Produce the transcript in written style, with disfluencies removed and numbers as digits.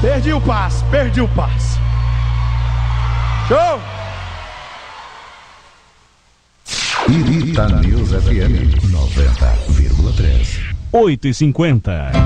Perdi o passe. Show! Ita News FM 90,3. 8h50.